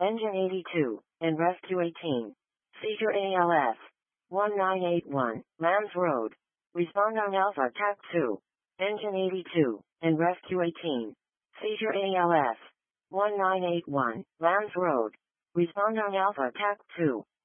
Engine 82, and Rescue 18. Seizure ALS. 1981, Lambs Road. Respond on Alpha TAC 2. Engine 82, and Rescue 18. Seizure ALS. 1981, Lambs Road. Respond on Alpha TAC 2.